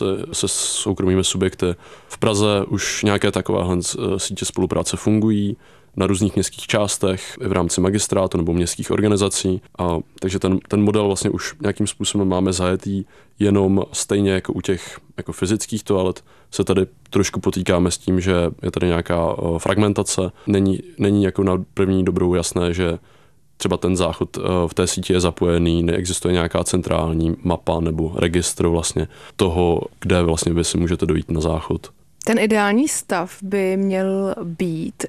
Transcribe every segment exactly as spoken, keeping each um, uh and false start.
se soukromými subjekty. V Praze už nějaké takovéhle sítě spolupráce fungují na různých městských částech, v rámci magistrátu nebo městských organizací. A, takže ten, ten model vlastně už nějakým způsobem máme zajetý, jenom stejně jako u těch jako fyzických toalet se tady trošku potýkáme s tím, že je tady nějaká uh, fragmentace. Není, není jako na první dobrou jasné, že třeba ten záchod uh, v té síti je zapojený, neexistuje nějaká centrální mapa nebo registr vlastně toho, kde vlastně vy si můžete dojít na záchod. Ten ideální stav by měl být,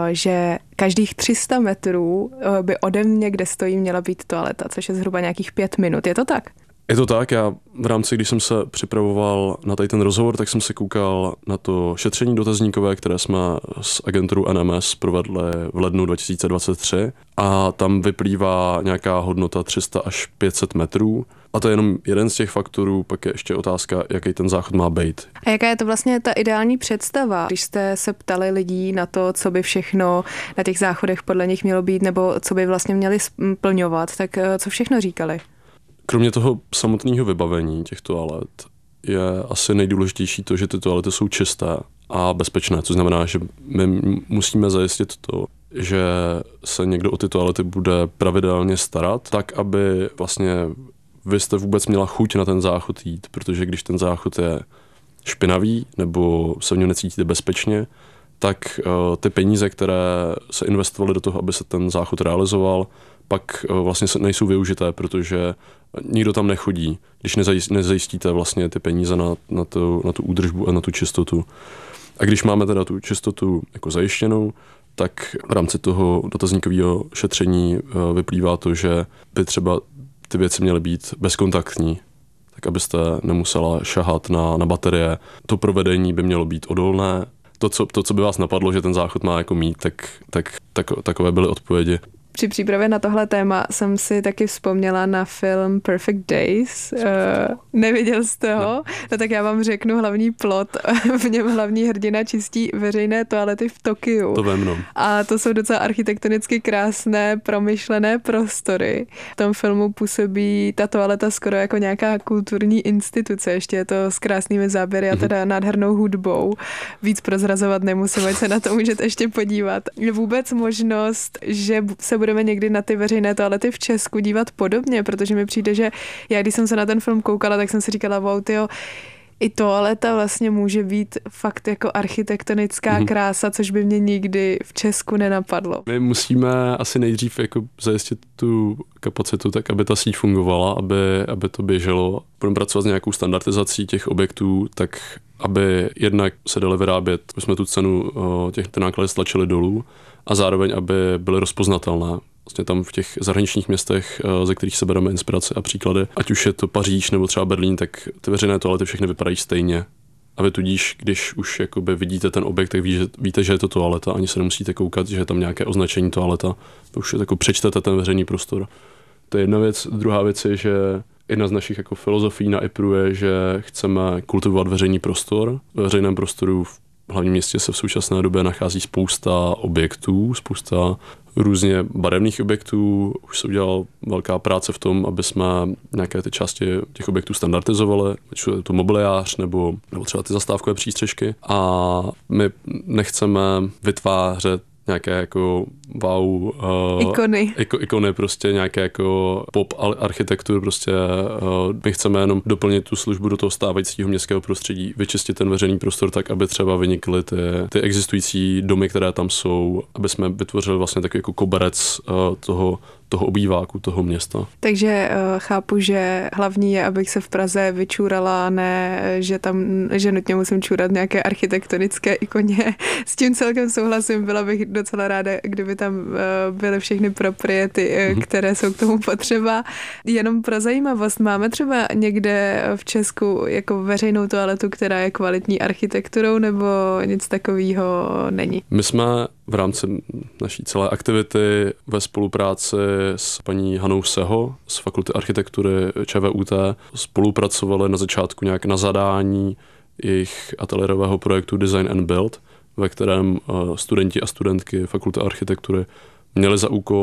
že každých tři sta metrů by ode mě, kde stojí, měla být toaleta, což je zhruba nějakých pět minut. Je to tak? Je to tak, já v rámci, když jsem se připravoval na tady ten rozhovor, tak jsem se koukal na to šetření dotazníkové, které jsme s agenturou N M S provedli v lednu dva tisíce dvacet tři a tam vyplývá nějaká hodnota tři sta až pět set metrů. A to je jenom jeden z těch faktorů, pak je ještě otázka, jaký ten záchod má být. A jaká je to vlastně ta ideální představa, když jste se ptali lidí na to, co by všechno na těch záchodech podle nich mělo být, nebo co by vlastně měli splňovat, tak co všechno říkali? Kromě toho samotného vybavení těch toalet je asi nejdůležitější to, že ty toalety jsou čisté a bezpečné, což znamená, že my musíme zajistit to, že se někdo o ty toalety bude pravidelně starat, tak aby vlastně vy jste vůbec měla chuť na ten záchod jít, protože když ten záchod je špinavý nebo se v něm necítíte bezpečně, tak uh, ty peníze, které se investovaly do toho, aby se ten záchod realizoval, pak uh, vlastně nejsou využité, protože nikdo tam nechodí, když nezajistíte vlastně ty peníze na, na, tu, na tu údržbu a na tu čistotu. A když máme teda tu čistotu jako zajištěnou, tak v rámci toho dotazníkového šetření uh, vyplývá to, že by třeba ty věci měly být bezkontaktní, tak abyste nemusela šahat na, na baterie. To provedení by mělo být odolné. To co, to, co by vás napadlo, že ten záchod má jako mít, tak, tak, tak takové byly odpovědi. Při přípravě na tohle téma jsem si taky vzpomněla na film Perfect Days. Uh, neviděl jste ho? No. no tak já vám řeknu hlavní plot. V něm hlavní hrdina čistí veřejné toalety v Tokiu. To vím, no. A to jsou docela architektonicky krásné, promyšlené prostory. V tom filmu působí ta toaleta skoro jako nějaká kulturní instituce. Ještě je to s krásnými záběry a teda nádhernou hudbou. Víc prozrazovat nemusím, ať se na to můžete ještě podívat. Je vůbec možnost, že se budeme někdy na ty veřejné toalety v Česku dívat podobně, protože mi přijde, že já, když jsem se na ten film koukala, tak jsem si říkala, wow, tyjo, i toaleta vlastně může být fakt jako architektonická mm-hmm. krása, což by mě nikdy v Česku nenapadlo. My musíme asi nejdřív jako zajistit tu kapacitu tak, aby ta síť fungovala, aby, aby to běželo. Budeme pracovat s nějakou standardizací těch objektů, tak aby jednak se daly vyrábět, aby jsme tu cenu těch nákladů stlačili dolů a zároveň, aby byly rozpoznatelné. Vlastně tam v těch zahraničních městech, ze kterých se bereme inspirace a příklady, ať už je to Paříž nebo třeba Berlín, tak ty veřejné toalety všechny vypadají stejně. A vy tudíž, když už jakoby vidíte ten objekt, tak ví, že, víte, že je to toaleta, ani se nemusíte koukat, že je tam nějaké označení toaleta. To už je jako přečtete ten veřejný prostor. To je jedna věc. Druhá věc je, že jedna z našich jako filozofií na I P R U je, že chceme kultivovat veřejný prostor. Ve veřejném prostoru v hlavním městě se v současné době nachází spousta objektů, spousta různě barevných objektů. Už se udělala velká práce v tom, aby jsme nějaké ty části těch objektů standardizovali, ať je to mobiliář nebo, nebo třeba ty zastávkové přístřešky. A my nechceme vytvářet nějaké jako wow uh, ikony. Iko, ikony, prostě nějaké jako pop architektur, prostě uh, my chceme jenom doplnit tu službu do toho stávajícího městského prostředí, vyčistit ten veřejný prostor tak, aby třeba vynikly ty, ty existující domy, které tam jsou, aby jsme vytvořili vlastně takový jako koberec uh, toho toho obýváku, toho města. Takže uh, chápu, že hlavní je, abych se v Praze vyčůrala, ne, že tam, že nutně musím čůrat nějaké architektonické ikoně. S tím celkem souhlasím, byla bych docela ráda, kdyby tam uh, byly všechny propriety, uh, mm-hmm. které jsou k tomu potřeba. Jenom pro zajímavost, máme třeba někde v Česku jako veřejnou toaletu, která je kvalitní architekturou, nebo nic takového není? My jsme v rámci naší celé aktivity ve spolupráci s paní Hanou Seho z Fakulty architektury ČVUT spolupracovali na začátku nějak na zadání jejich ateliérového projektu Design and Build, ve kterém studenti a studentky Fakulty architektury měli za úkol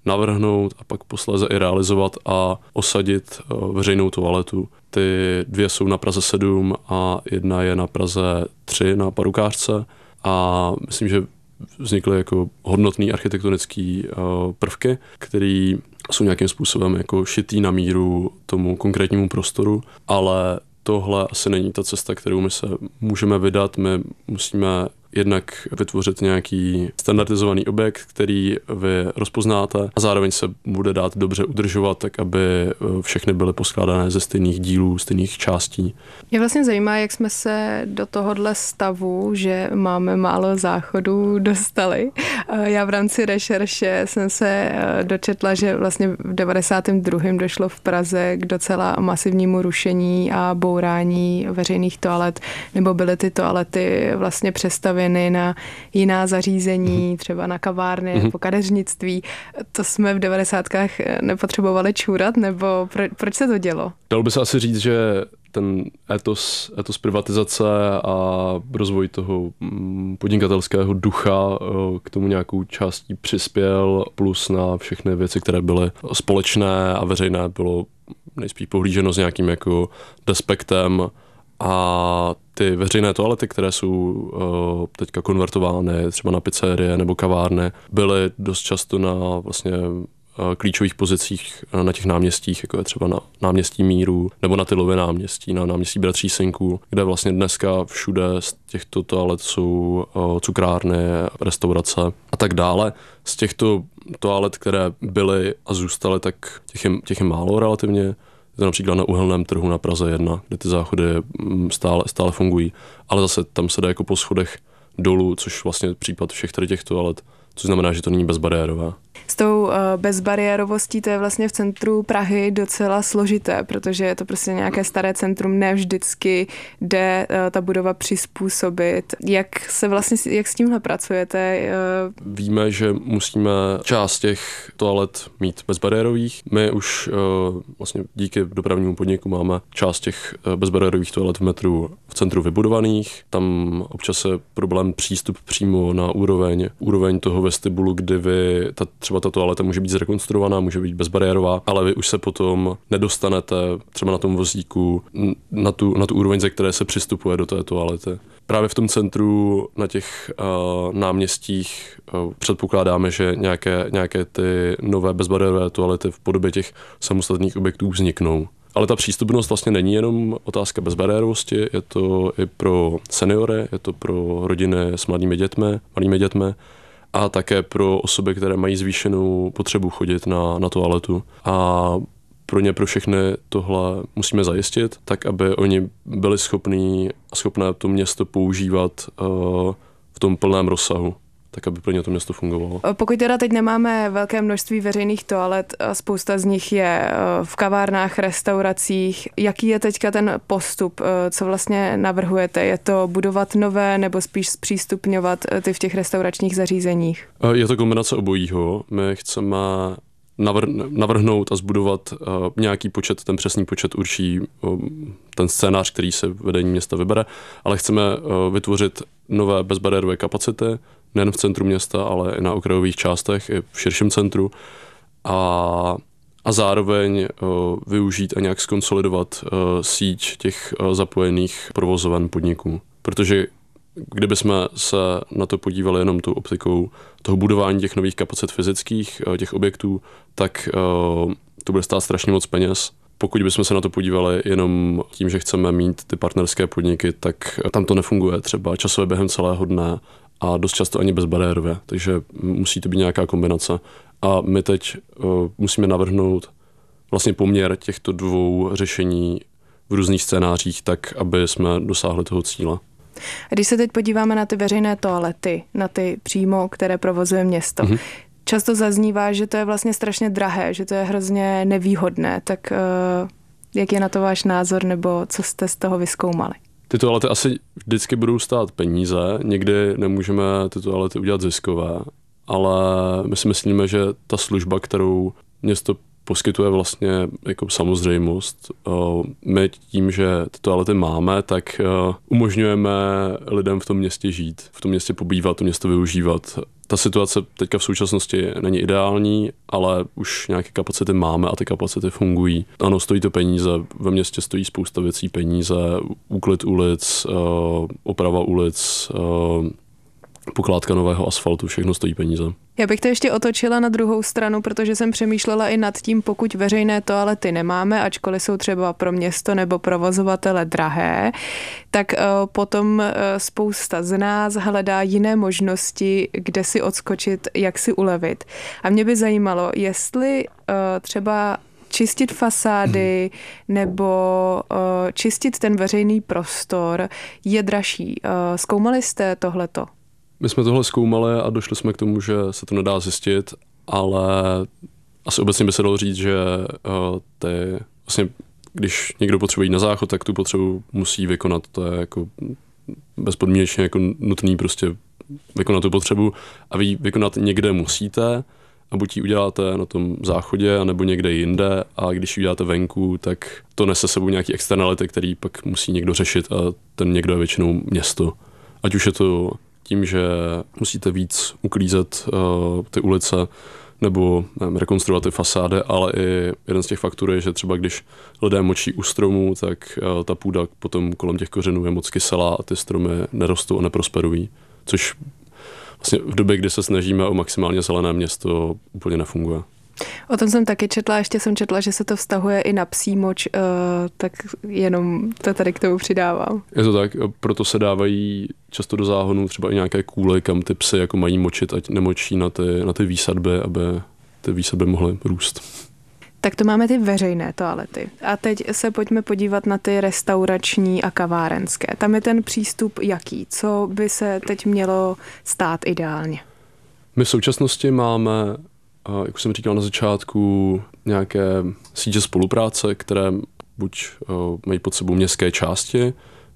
navrhnout a pak posléze i realizovat a osadit veřejnou toaletu. Ty dvě jsou na Praze sedm a jedna je na Praze tři na Parukářce a myslím, že vznikly jako hodnotný architektonický prvky, které jsou nějakým způsobem jako šitý na míru tomu konkrétnímu prostoru, ale tohle asi není ta cesta, kterou my se můžeme vydat. My musíme jednak vytvořit nějaký standardizovaný objekt, který vy rozpoznáte a zároveň se bude dát dobře udržovat, tak aby všechny byly poskládané ze stejných dílů, stejných částí. Mě vlastně zajímá, jak jsme se do tohohle stavu, že máme málo záchodů, dostali. Já v rámci rešerše jsem se dočetla, že vlastně v devadesátém druhém došlo v Praze k docela masivnímu rušení a bourání veřejných toalet, nebo byly ty toalety vlastně přestavěny na jiná zařízení, třeba na kavárny mm-hmm. nebo kadeřnictví. To jsme v devadesátkách nepotřebovali čůrat, nebo pro, proč se to dělo? Dalo by se asi říct, že ten etos, etos privatizace a rozvoj toho podnikatelského ducha k tomu nějakou částí přispěl, plus na všechny věci, které byly společné a veřejné, bylo nejspíš pohlíženo s nějakým jako despektem. A ty veřejné toalety, které jsou uh, teďka konvertovány třeba na pizzerie nebo kavárny, byly dost často na vlastně uh, klíčových pozicích na těch náměstích, jako je třeba na náměstí Míru nebo na Tylově náměstí, na náměstí Bratří Synků, kde vlastně dneska všude z těchto toalet jsou uh, cukrárny, restaurace a tak dále. Z těchto toalet, které byly a zůstaly, tak těch je, těch je málo relativně. Je to například na Uhelném trhu na Praze jedna, kde ty záchody stále, stále fungují, ale zase tam se dá jako po schodech dolů, což vlastně je případ všech tady těch toalet, což znamená, že to není bezbariérové. S tou uh, bezbariérovostí to je vlastně v centru Prahy docela složité, protože je to prostě nějaké staré centrum, ne vždycky jde uh, ta budova přizpůsobit. Jak se vlastně, jak s tímhle pracujete? Uh... Víme, že musíme část těch toalet mít bezbariérových. My už uh, vlastně díky dopravnímu podniku máme část těch uh, bezbariérových toalet v metru v centru vybudovaných. Tam občas je problém přístup přímo na úroveň, úroveň toho vestibulu, kdy vy ta třeba ta toaleta může být zrekonstruovaná, může být bezbariérová, ale vy už se potom nedostanete třeba na tom vozíku na tu, na tu úroveň, ze které se přistupuje do té toalety. Právě v tom centru na těch uh, náměstích uh, předpokládáme, že nějaké, nějaké ty nové bezbariérové toalety v podobě těch samostatných objektů vzniknou. Ale ta přístupnost vlastně není jenom otázka bezbariérovosti, je to i pro seniory, je to pro rodiny s mladými dětmi, malými dětmi, a také pro osoby, které mají zvýšenou potřebu chodit na, na toaletu. A pro ně, pro všechny tohle musíme zajistit, tak aby oni byli schopní a schopné to město používat uh, v tom plném rozsahu, tak aby pro ně to město fungovalo. Pokud teda teď nemáme velké množství veřejných toalet, spousta z nich je v kavárnách, restauracích, jaký je teďka ten postup, co vlastně navrhujete? Je to budovat nové nebo spíš zpřístupňovat ty v těch restauračních zařízeních? Je to kombinace obojího. My chceme navr- navrhnout a zbudovat uh, nějaký počet, ten přesný počet určí uh, ten scénář, který se vedení města vybere, ale chceme uh, vytvořit nové bezbariérové kapacity, nejen v centru města, ale i na okrajových částech, i v širším centru a, a zároveň uh, využít a nějak skonsolidovat uh, síť těch uh, zapojených provozoven podniků. Protože kdybychom se na to podívali jenom tou optikou toho budování těch nových kapacit fyzických, uh, těch objektů, tak uh, to bude stát strašně moc peněz. Pokud bychom se na to podívali jenom tím, že chceme mít ty partnerské podniky, tak tam to nefunguje třeba časově během celého dne a dost často ani bezbariérově, takže musí to být nějaká kombinace. A my teď uh, musíme navrhnout vlastně poměr těchto dvou řešení v různých scénářích tak, aby jsme dosáhli toho cíle. Když se teď podíváme na ty veřejné toalety, na ty přímo, které provozuje město, mm-hmm. často zaznívá, že to je vlastně strašně drahé, že to je hrozně nevýhodné, tak uh, jak je na to váš názor, nebo co jste z toho vyzkoumali? Ty toalety asi vždycky budou stát peníze, nikdy nemůžeme ty toalety udělat ziskové, ale my si myslíme, že ta služba, kterou město poskytuje vlastně jako samozřejmost. My tím, že ty toalety máme, tak umožňujeme lidem v tom městě žít, v tom městě pobývat, to město využívat Ta situace teďka v současnosti není ideální, ale už nějaké kapacity máme a ty kapacity fungují. Ano, stojí to peníze, ve městě stojí spousta věcí peníze, úklid ulic, oprava ulic, pokládka nového asfaltu, všechno stojí peníze. Já bych to ještě otočila na druhou stranu, protože jsem přemýšlela i nad tím, pokud veřejné toalety nemáme, ačkoliv jsou třeba pro město nebo provozovatele drahé, tak potom spousta z nás hledá jiné možnosti, kde si odskočit, jak si ulevit. A mě by zajímalo, jestli třeba čistit fasády nebo uh, čistit ten veřejný prostor je dražší. Uh, zkoumali jste tohleto? My jsme tohle zkoumali a došli jsme k tomu, že se to nedá zjistit, ale asi obecně by se dalo říct, že uh, ty, vlastně, když někdo potřebuje jít na záchod, tak tu potřebu musí vykonat. To je jako bezpodmínečně jako nutný prostě vykonat tu potřebu a vy vykonat někde musíte, a buď ji uděláte na tom záchodě, anebo někde jinde, a když ji uděláte venku, tak to nese sebou nějaký externality, který pak musí někdo řešit, a ten někdo je většinou město. Ať už je to tím, že musíte víc uklízet uh, ty ulice, nebo nevím, rekonstruovat ty fasády, ale i jeden z těch faktorů je, že třeba když lidé močí u stromů, tak uh, ta půda potom kolem těch kořenů je moc kyselá a ty stromy nerostou a neprosperují, což vlastně v době, kdy se snažíme o maximálně zelené město, úplně nefunguje. O tom jsem taky četla, ještě jsem četla, že se to vztahuje i na psí moč, uh, tak jenom to tady k tomu přidávám. Je to tak, proto se dávají často do záhonu třeba i nějaké kůly, kam ty psy jako mají močit, ať nemočí na ty, na ty výsadby, aby ty výsadby mohly růst. Tak to máme ty veřejné toalety. A teď se pojďme podívat na ty restaurační a kavárenské. Tam je ten přístup jaký? Co by se teď mělo stát ideálně? My v současnosti máme, jak jsem říkal na začátku, nějaké sítě spolupráce, které buď mají pod sebou městské části,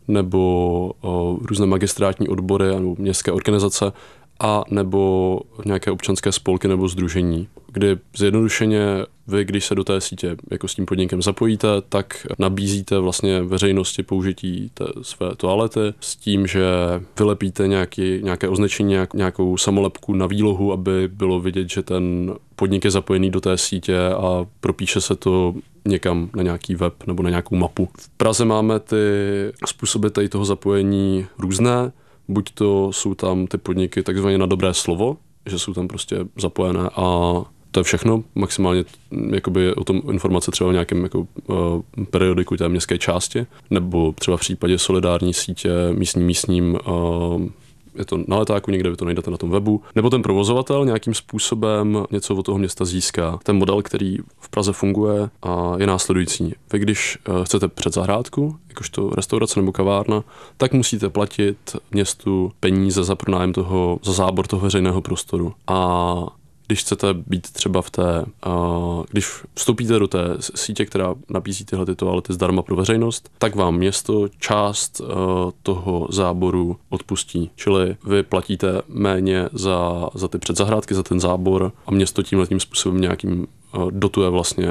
nebo různé magistrátní odbory nebo městské organizace, a nebo nějaké občanské spolky nebo sdružení, kdy zjednodušeně vy, když se do té sítě jako s tím podnikem zapojíte, tak nabízíte vlastně veřejnosti použití té své toalety s tím, že vylepíte nějaký, nějaké označení, nějak, nějakou samolepku na výlohu, aby bylo vidět, že ten podnik je zapojený do té sítě, a propíše se to někam na nějaký web nebo na nějakou mapu. V Praze máme ty způsoby tady toho zapojení různé. Buď to jsou tam ty podniky takzvaně na dobré slovo, že jsou tam prostě zapojené, a to je všechno. Maximálně jakoby o tom informace třeba v nějakém jako, uh, periodiku té městské části, nebo třeba v případě solidární sítě místní místním uh, je to na letáku, někde vy to najdete na tom webu, nebo ten provozovatel nějakým způsobem něco od toho města získá. Ten model, který v Praze funguje, a je následující. Vy, když chcete předzahrádku, jakožto restaurace nebo kavárna, tak musíte platit městu peníze za pronájem toho, za zábor toho veřejného prostoru. A když chcete být třeba v té, uh, když vstoupíte do té sítě, která nabízí tyhle ty toalety zdarma pro veřejnost, tak vám město část uh, toho záboru odpustí. Čili vy platíte méně za, za ty předzahrádky, za ten zábor, a město tímhletím způsobem nějakým uh, dotuje vlastně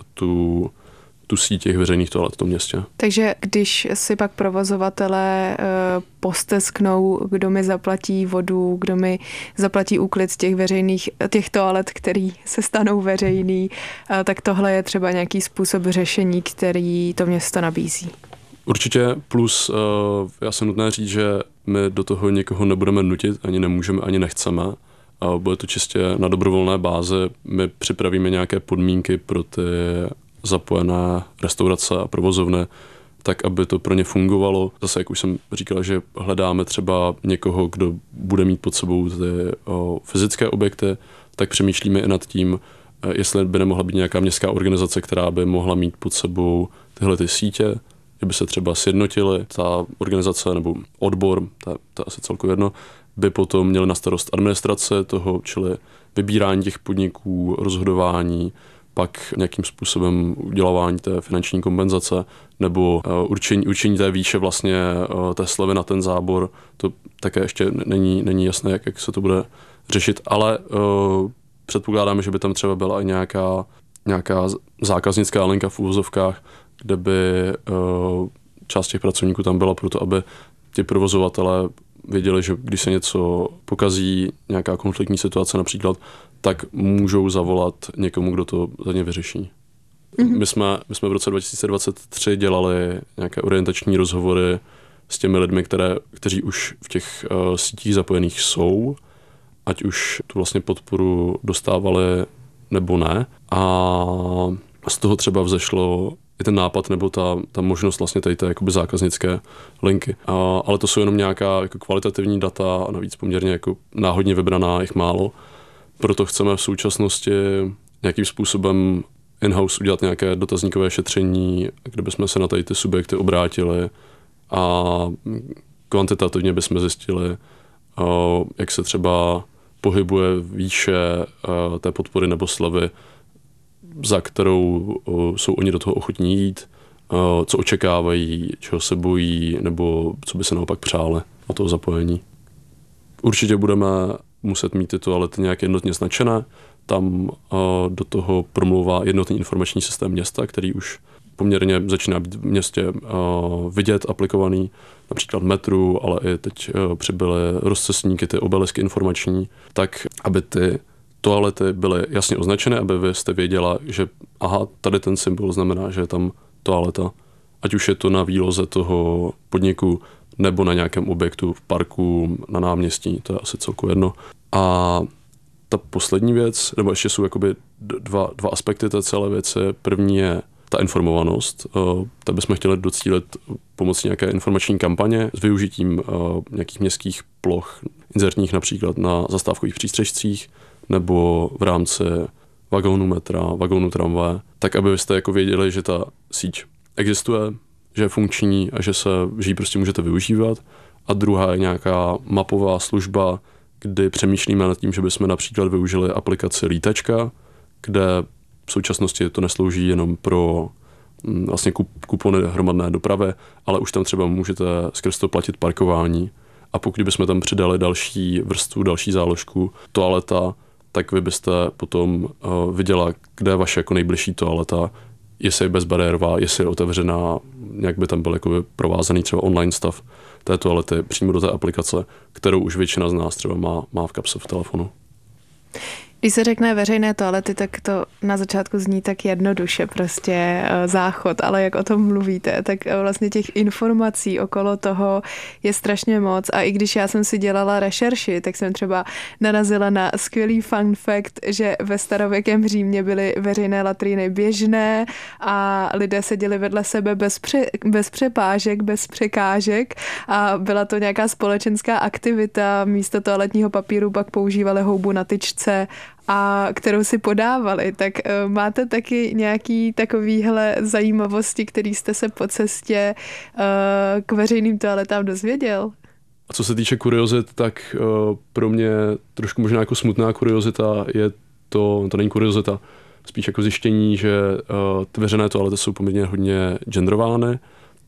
tu tu síť těch veřejných toalet v tom městě. Takže když si pak provozovatelé postesknou, kdo mi zaplatí vodu, kdo mi zaplatí úklid těch veřejných, těch toalet, který se stanou veřejný, tak tohle je třeba nějaký způsob řešení, který to město nabízí. Určitě, plus já jsem nutné říct, že my do toho někoho nebudeme nutit, ani nemůžeme, ani nechceme. Bude to čistě na dobrovolné bázi. My připravíme nějaké podmínky pro ty zapojené restaurace a provozovny, tak aby to pro ně fungovalo. Zase, jak už jsem říkal, že hledáme třeba někoho, kdo bude mít pod sebou ty o, fyzické objekty, tak přemýšlíme i nad tím, jestli by nemohla být nějaká městská organizace, která by mohla mít pod sebou tyhle ty sítě, že by se třeba sjednotily, ta organizace nebo odbor, to, to je asi celku jedno, by potom měli na starost administrace toho, čili vybírání těch podniků, rozhodování, pak nějakým způsobem udělávání té finanční kompenzace nebo uh, určení, určení té výše vlastně uh, té slevy na ten zábor. To také ještě není, není jasné, jak, jak se to bude řešit, ale uh, předpokládáme, že by tam třeba byla i nějaká, nějaká zákaznická linka v uvozovkách, kde by uh, část těch pracovníků tam byla proto, aby ti provozovatelé věděli, že když se něco pokazí, nějaká konfliktní situace například, tak můžou zavolat někomu, kdo to za ně vyřeší. Mm-hmm. My jsme, my jsme v roce dva tisíce dvacet tři dělali nějaké orientační rozhovory s těmi lidmi, které, kteří už v těch uh, sítích zapojených jsou, ať už tu vlastně podporu dostávali nebo ne. A z toho třeba vzešlo i ten nápad nebo ta, ta možnost vlastně tady té jakoby zákaznické linky. A, ale to jsou jenom nějaká jako kvalitativní data a navíc poměrně jako náhodně vybraná, jich málo. Proto chceme v současnosti nějakým způsobem in-house udělat nějaké dotazníkové šetření, kde bychom se na tady ty subjekty obrátili a kvantitativně bychom zjistili, jak se třeba pohybuje výše té podpory nebo slevy, za kterou jsou oni do toho ochotní jít, co očekávají, čeho se bojí, nebo co by se naopak přáli o toho zapojení. Určitě budeme muset mít ty toalety nějak jednotně značené. Tam do toho promlouvá jednotný informační systém města, který už poměrně začíná být v městě vidět, aplikovaný, například metru, ale i teď přibyly rozcestníky, ty obelisky informační, tak aby ty toalety byly jasně označené, aby vy jste věděla, že aha, tady ten symbol znamená, že je tam toaleta. Ať už je to na výloze toho podniku, nebo na nějakém objektu v parku, na náměstí, to je asi celku jedno. A ta poslední věc, nebo ještě jsou jakoby dva, dva aspekty té celé věci. První je ta informovanost. Tak bychom chtěli docílit pomocí nějaké informační kampaně s využitím nějakých městských ploch, inzertních například na zastávkových přístřežcích, nebo v rámci vagónu metra, vagónu tramvaje, tak aby byste jako věděli, že ta síť existuje, že je funkční a že se že ji prostě můžete využívat. A druhá je nějaká mapová služba, kdy přemýšlíme nad tím, že bychom například využili aplikaci Lítačka, kde v současnosti to neslouží jenom pro vlastně kupony hromadné dopravy, ale už tam třeba můžete skrz to platit parkování. A pokud bychom tam přidali další vrstvu, další záložku, toaleta, tak vy byste potom uh, viděla, kde je vaše jako nejbližší toaleta, jestli je bezbariérová, jestli je otevřená, jak by tam byl jako provázaný třeba online stav té toalety přímo do té aplikace, kterou už většina z nás třeba má, má v kapse v telefonu. Když se řekne veřejné toalety, tak to na začátku zní tak jednoduše, prostě záchod, ale jak o tom mluvíte, tak vlastně těch informací okolo toho je strašně moc a i když já jsem si dělala rešerši, tak jsem třeba narazila na skvělý fun fact, že ve starověkém Římě byly veřejné latríny běžné a lidé seděli vedle sebe bez, pře, bez přepážek, bez překážek a byla to nějaká společenská aktivita, místo toaletního papíru pak používali houbu na tyčce, a kterou si podávali, tak uh, máte taky nějaký takovýhle zajímavosti, který jste se po cestě uh, k veřejným toaletám dozvěděl? A co se týče kuriozit, tak uh, pro mě trošku možná jako smutná kuriozita je to, to není kuriozita, spíš jako zjištění, že uh, ty veřejné toalety jsou poměrně hodně genderovány, uh,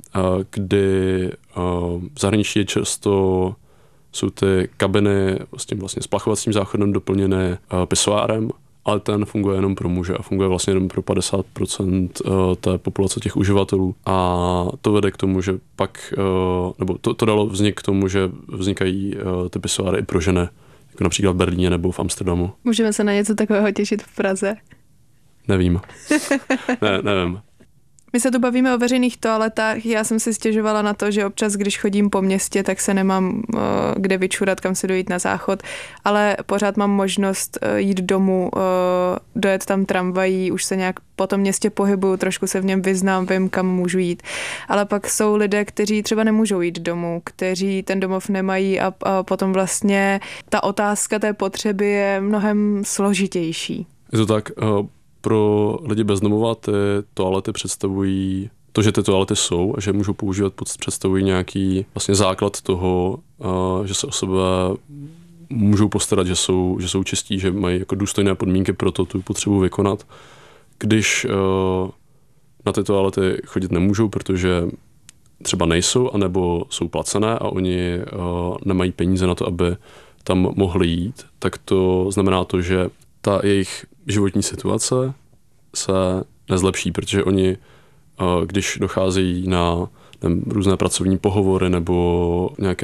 kdy uh, v zahraničí je často jsou ty kabiny s tím vlastně splachovacím záchodem doplněné uh, pisoárem, ale ten funguje jenom pro muže a funguje vlastně jenom pro padesát procent uh, té populace těch uživatelů. A to vede k tomu, že pak, uh, nebo to, to dalo vznik k tomu, že vznikají uh, ty pisoáry i pro ženy, jako například v Berlíně nebo v Amsterdamu. Můžeme se na něco takového těšit v Praze? Nevím. ne, nevím. My se tu bavíme o veřejných toaletách. Já jsem si stěžovala na to, že občas, když chodím po městě, tak se nemám uh, kde vyčurat, kam se dojít na záchod, ale pořád mám možnost uh, jít domů, uh, dojet tam tramvají, už se nějak po tom městě pohybuju, trošku se v něm vyznám, vím, kam můžu jít. Ale pak jsou lidé, kteří třeba nemůžou jít domů, kteří ten domov nemají a, a potom vlastně ta otázka té potřeby je mnohem složitější. Je to tak, uh... Pro lidi bez domova ty toalety představují, to, že ty toalety jsou a že můžou používat, představují nějaký vlastně základ toho, že se o sebe můžou postarat, že jsou, že jsou čistí, že mají jako důstojné podmínky pro to tu potřebu vykonat. Když na ty toalety chodit nemůžou, protože třeba nejsou, anebo jsou placené a oni nemají peníze na to, aby tam mohli jít, tak to znamená to, že ta jejich životní situace se nezlepší, protože oni, když docházejí na nevím, různé pracovní pohovory nebo nějaké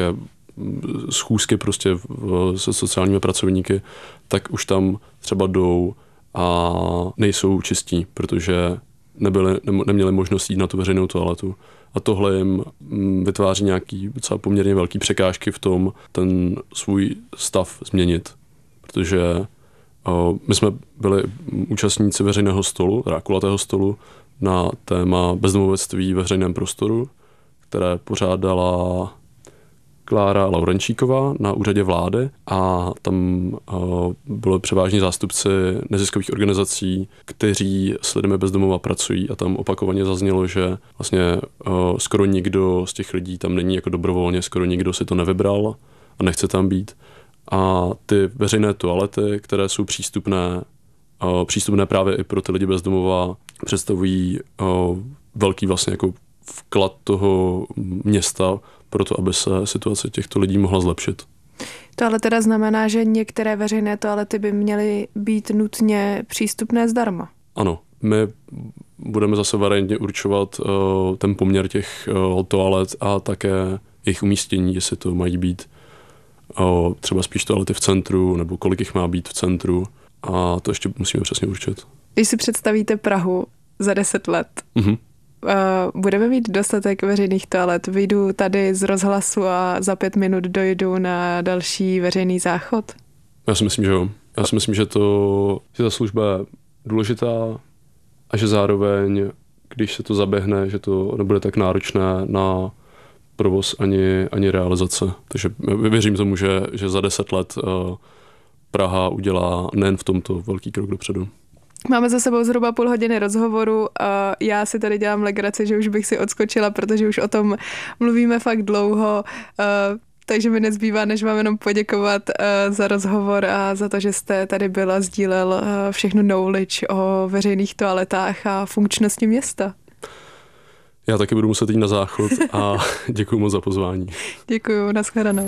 schůzky prostě se sociálními pracovníky, tak už tam třeba jdou a nejsou čistí, protože nebyli, neměli možnost jít na tu veřejnou toaletu. A tohle jim vytváří nějaký docela poměrně velký překážky v tom ten svůj stav změnit. Protože o, my jsme byli účastníci veřejného stolu, teda kulatého stolu na téma bezdomovectví ve veřejném prostoru, které pořádala Klára Laurenčíková na úřadě vlády a tam uh, byli převážně zástupci neziskových organizací, kteří s lidmi bez domova pracují a tam opakovaně zaznělo, že vlastně uh, skoro nikdo z těch lidí tam není jako dobrovolně, skoro nikdo si to nevybral a nechce tam být. A ty veřejné toalety, které jsou přístupné, uh, přístupné právě i pro ty lidi bez domova, představují uh, velký vlastně jako vklad toho města pro to, aby se situace těchto lidí mohla zlepšit. To ale teda znamená, že některé veřejné toalety by měly být nutně přístupné zdarma. Ano, my budeme zase variantně určovat uh, ten poměr těch uh, toalet a také jejich umístění, jestli to mají být uh, třeba spíš toalety v centru, nebo kolik jich má být v centru a to ještě musíme přesně určit. Když si představíte Prahu za deset let, mm-hmm. Uh, budeme mít dostatek veřejných toalet. Vyjdu tady z rozhlasu a za pět minut dojdu na další veřejný záchod? Já si myslím, že jo. Já si myslím, že, to, že ta služba je důležitá a že zároveň, když se to zaběhne, že to nebude tak náročné na provoz ani, ani realizace. Takže věřím tomu, že, že za deset let uh, Praha udělá nejen v tomto velký krok dopředu. Máme za sebou zhruba půl hodiny rozhovoru a já si tady dělám legraci, že už bych si odskočila, protože už o tom mluvíme fakt dlouho, takže mi nezbývá, než vám jenom poděkovat za rozhovor a za to, že jste tady byl a sdílel všechno knowledge o veřejných toaletách a funkčnosti města. Já taky budu muset jít na záchod a děkuji moc za pozvání. Děkuji, nashledanou.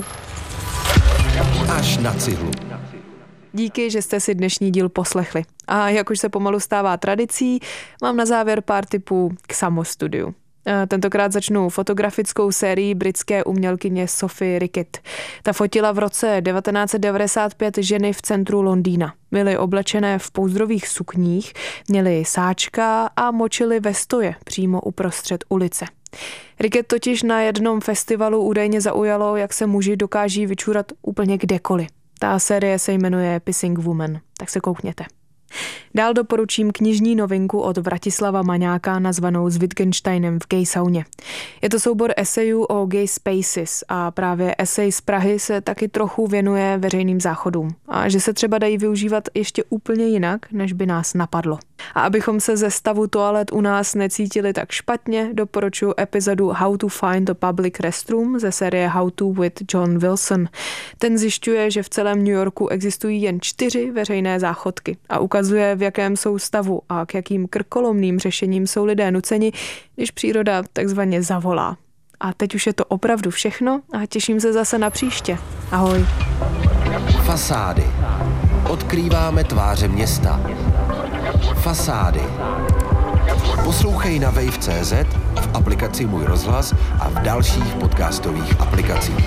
Až na cihlu. Díky, že jste si dnešní díl poslechli. A jak už se pomalu stává tradicí, mám na závěr pár tipů k samostudiu. Tentokrát začnu fotografickou sérií britské umělkyně Sophie Rickett. Ta fotila v roce devatenáct set devadesát pět ženy v centru Londýna. Byly oblečené v pouzdrových sukních, měly sáčka a močily ve stoje přímo uprostřed ulice. Rickett totiž na jednom festivalu údajně zaujalo, jak se muži dokáží vyčůrat úplně kdekoliv. Ta série se jmenuje Pissing Woman, tak se koukněte. Dál doporučím knižní novinku od Vratislava Maňáka nazvanou S Wittgensteinem v gay sauně. Je to soubor esejů o gay spaces a právě esej z Prahy se taky trochu věnuje veřejným záchodům a že se třeba dají využívat ještě úplně jinak, než by nás napadlo. A abychom se ze stavu toalet u nás necítili tak špatně, doporučuji epizodu How to find a public restroom ze série How to with John Wilson. Ten zjišťuje, že v celém New Yorku existují jen čtyři veřejné záchodky a ukazuje, v jakém jsou stavu a k jakým krkolomným řešením jsou lidé nuceni, když příroda takzvaně zavolá. A teď už je to opravdu všechno a těším se zase na příště. Ahoj. Fasády. Odkrýváme tváře města. Fasády. Poslouchej na wave tečka cé zet, v aplikaci Můj rozhlas a v dalších podcastových aplikacích.